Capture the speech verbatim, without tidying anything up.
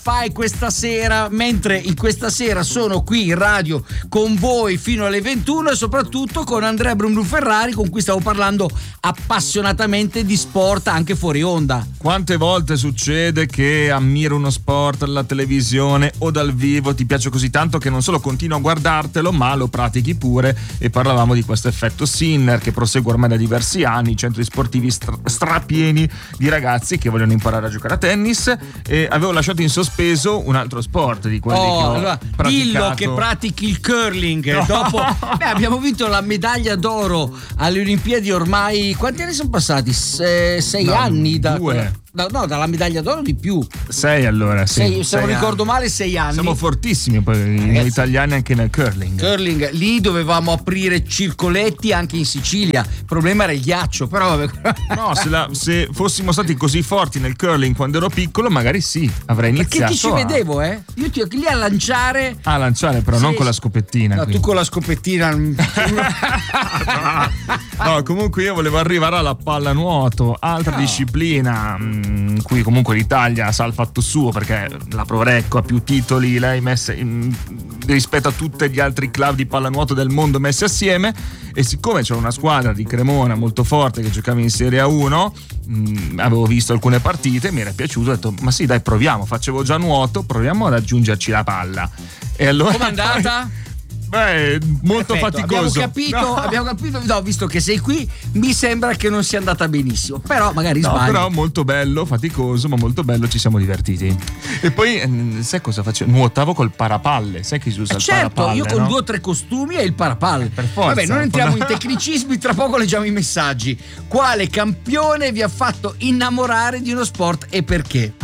fai questa sera, mentre in questa sera sono qui in radio con voi fino alle ventuno e soprattutto con Andrea Bruno Ferrari, con cui stavo parlando appassionatamente di sport anche fuori onda. Quante volte succede che ammiri uno sport alla televisione o dal vivo, ti piace così tanto che non solo continui a guardartelo ma lo pratichi pure, e parlavamo di questo effetto Sinner che prosegue ormai da diversi anni, centri sportivi stra- strapieni di ragazzi che vogliono imparare a giocare a tennis, e avevo lasciato in sospeso speso un altro sport di quelli oh, che ho allora, praticato. Dillo che pratichi il curling. No. Dopo beh, abbiamo vinto la medaglia d'oro alle Olimpiadi ormai quanti anni sono passati? Se, sei no, anni da due. No, no, dalla medaglia d'oro di più. Sei allora, sì. Sei, se non sei ricordo anni. male, sei anni. Siamo fortissimi poi noi italiani anche nel curling. Curling, lì dovevamo aprire circoletti anche in Sicilia. Il problema era il ghiaccio, però no, se, la, se fossimo stati così forti nel curling quando ero piccolo, magari sì, avrei iniziato. Perché ti ci a... vedevo, eh? Io ti ho lì a lanciare. A lanciare, però sì, non con la scopettina. No, quindi. tu con la scopettina. No, comunque io volevo arrivare alla pallanuoto, altra no. disciplina in cui comunque l'Italia sa il fatto suo, perché la Prorecco ha più titoli lei messe in, rispetto a tutti gli altri club di pallanuoto del mondo messi assieme, e siccome c'è una squadra di Cremona molto forte che giocava in Serie A uno, mh, avevo visto alcune partite, mi era piaciuto, ho detto ma sì dai proviamo, facevo già nuoto, proviamo ad aggiungerci la palla. E allora com'è andata? Beh, molto perfetto, faticoso. Abbiamo capito, no. abbiamo capito, no, visto che sei qui, mi sembra che non sia andata benissimo, però magari no, sbaglio. Però molto bello, faticoso, ma molto bello, ci siamo divertiti. E poi, sai cosa facevo? Nuotavo col parapalle, sai che si usa eh il certo, parapalle? Io con no? due o tre costumi e il parapalle. Per forza. Vabbè, non entriamo in tecnicismi, tra poco leggiamo i messaggi. Quale campione vi ha fatto innamorare di uno sport e perché?